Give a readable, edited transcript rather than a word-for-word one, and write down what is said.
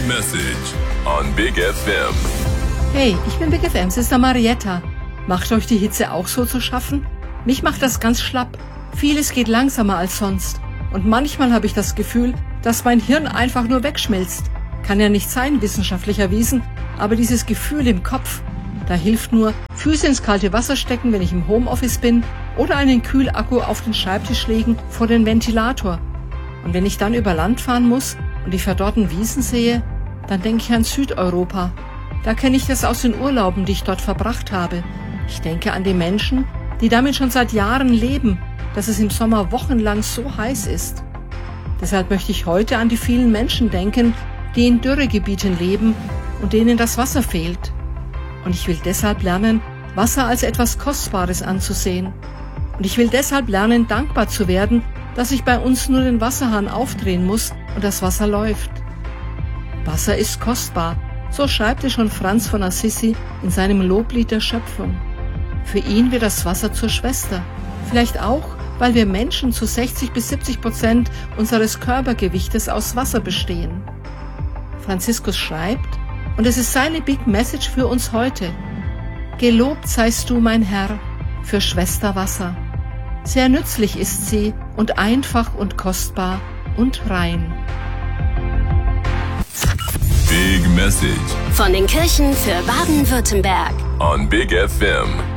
Message on Big FM. Hey, ich bin Big FM, Sister Marietta. Macht euch die Hitze auch so zu schaffen? Mich macht das ganz schlapp. Vieles geht langsamer als sonst. Und manchmal habe ich das Gefühl, dass mein Hirn einfach nur wegschmilzt. Kann ja nicht sein, wissenschaftlich erwiesen, aber dieses Gefühl im Kopf, da hilft nur Füße ins kalte Wasser stecken, wenn ich im Homeoffice bin, oder einen Kühlakku auf den Schreibtisch legen vor den Ventilator. Und wenn ich dann über Land fahren muss und die verdorrten Wiesen sehe, dann denke ich an Südeuropa. Da kenne ich das aus den Urlauben, die ich dort verbracht habe. Ich denke an die Menschen, die damit schon seit Jahren leben, dass es im Sommer wochenlang so heiß ist. Deshalb möchte ich heute an die vielen Menschen denken, die in Dürregebieten leben und denen das Wasser fehlt. Und ich will deshalb lernen, Wasser als etwas Kostbares anzusehen. Und ich will deshalb lernen, dankbar zu werden, dass ich bei uns nur den Wasserhahn aufdrehen muss und das Wasser läuft. Wasser ist kostbar, so schreibt es schon Franz von Assisi in seinem Loblied der Schöpfung. Für ihn wird das Wasser zur Schwester. Vielleicht auch, weil wir Menschen zu 60-70% unseres Körpergewichtes aus Wasser bestehen. Franziskus schreibt, und es ist seine Big Message für uns heute: Gelobt seist du, mein Herr, für Schwester Wasser. Sehr nützlich ist sie und einfach und kostbar und rein. Big Message Von den Kirchen für Baden-Württemberg. on Big FM.